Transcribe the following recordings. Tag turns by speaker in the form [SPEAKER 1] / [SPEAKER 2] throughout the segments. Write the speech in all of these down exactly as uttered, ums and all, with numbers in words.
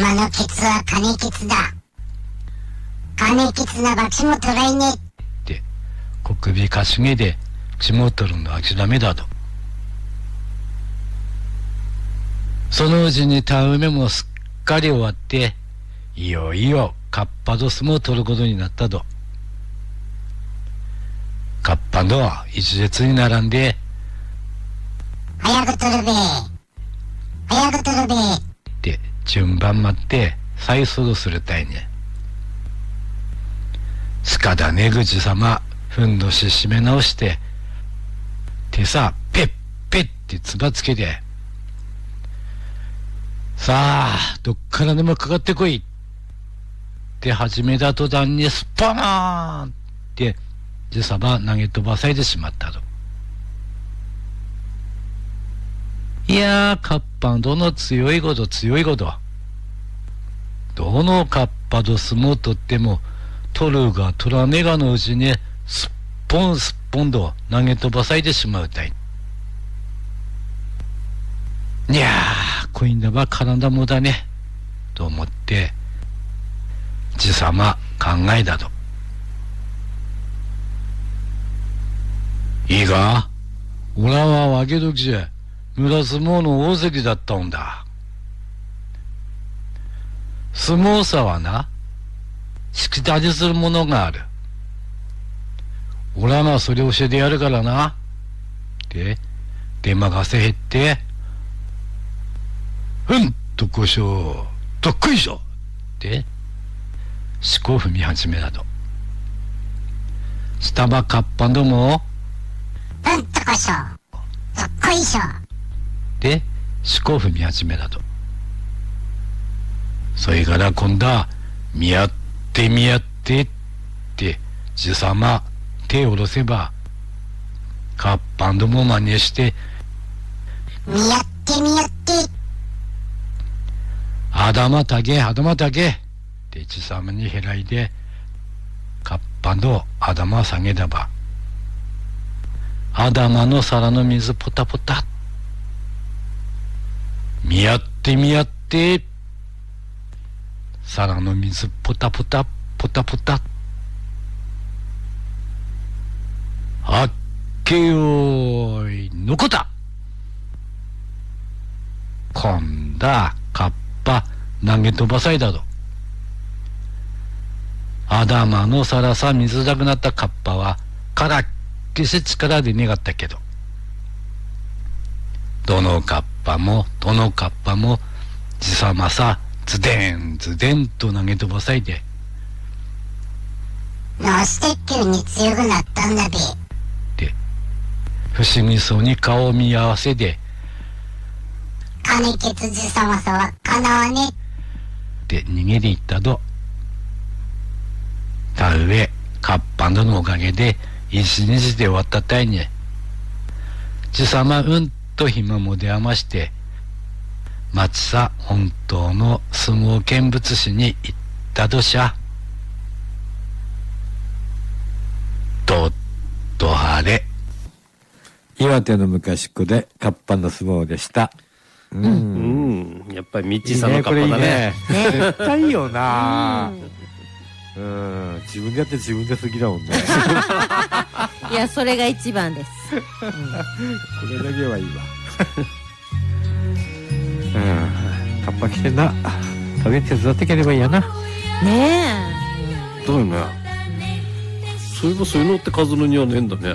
[SPEAKER 1] 様のケツは金ケツだ。金ケツなば血も取らいねって
[SPEAKER 2] 小首かしげで血も取るの諦めだと。そのうちに田植えもすっかり終わって、いよいよカッパと相撲を取ることになったと。カッパの一列に並んで、
[SPEAKER 1] 早く取るべ早く取るべ
[SPEAKER 2] って順番待って再走するたいね。すかだねぐじ様、ふんどし締め直して手さペッペッってつばつけて、さあどっからでもかかってこいって始めた途端にスポーンってじさば投げ飛ばされてしまったと。いやー、カッパどの強いこと強いこと、どのカッパと相撲取っても取るが取らねがのうちにすっぽんすっぽんと投げ飛ばされてしまうたい。いやー、こいんだば体もだねと思ってじさま考えたと。いいか、おらはわけどきじゃ村相撲の大関だったんだ。相撲さはな、しきたりするものがある。おらがそれ教えてやるからなって出任せへって、うんとこしょどっこいしょってしこ踏み始めだと。スタバカッパども
[SPEAKER 1] うんとこしょどっこいしょ
[SPEAKER 2] でしこ踏み始めだと。それから今度は見合って見合ってってじさま手を下ろせばカッパども真似して
[SPEAKER 1] 見合って見合って
[SPEAKER 2] 頭たけ頭たけってじさまにへらいでカッパの頭下げだば、頭の皿の水ポタポタ、見合って見合って皿の水ポタポタポタポタ、あっけよーいのこた、こんだカッパ投げ飛ばさいだと。頭の皿さ水なくなったカッパはからっけし力で願ったけど、どのカッパもどのカッパもじさまさズデンズデンと投げ飛ばさいで、
[SPEAKER 1] どうして急に強くなったんだべ
[SPEAKER 2] で不思議そうに顔を見合わせで、
[SPEAKER 1] 金ケツじさまさはかなわね
[SPEAKER 2] って逃げていったと。田植えカッパンドのおかげで一日で終わったたいに、じさまうんと暇も出余して松さ本当の相撲見物師に行ったとしゃ。どっと晴れ。
[SPEAKER 3] 岩手の昔っ子でカッパの相撲でした。
[SPEAKER 4] うん、うん、やっぱりミッチーさんのカッパだね。
[SPEAKER 3] いいね、これいいね。絶対いいよな。うん、自分でやって自分で好きだもんね。
[SPEAKER 5] いや、それが一番です。うん、
[SPEAKER 3] これだけはいいわ。うん、カッパ来てんな。食べて手伝ってければいいやな。
[SPEAKER 5] ね
[SPEAKER 4] え。だよね。そういえばそういうのってカズルにはねえんだね。うん、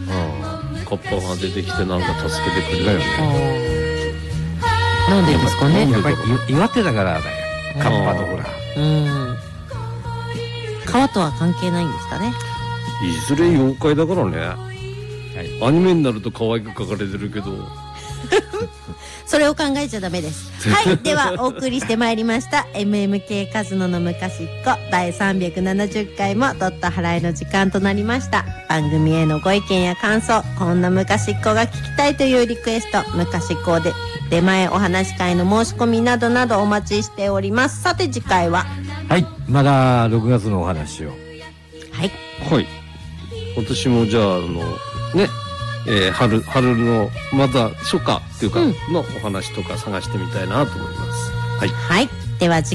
[SPEAKER 4] カッパが出てきてなんか助けてくれるよね。
[SPEAKER 5] なんでですかね。
[SPEAKER 3] やっぱり岩手だからだよ。カッパのほら。
[SPEAKER 5] うん。川とは関係ないんですかね。
[SPEAKER 4] いずれ妖怪だからね。はい、アニメになると可愛く描かれてるけど。
[SPEAKER 5] それを考えちゃダメです。はい、ではお送りしてまいりました エムエムケー カズノの昔っ子だいさんびゃくななじゅっかいもドット払いの時間となりました。番組へのご意見や感想、こんな昔っ子が聞きたいというリクエスト、昔っ子で出前お話し会の申し込みなどなどお待ちしております。さて次回は、
[SPEAKER 3] はい、まだろくがつのお話を。
[SPEAKER 5] はい
[SPEAKER 4] はい、私もじゃああのね、えー、春春のまだ初夏っていうか、うん、のお話とか探してみたいなと思います。はい、
[SPEAKER 5] はい、では次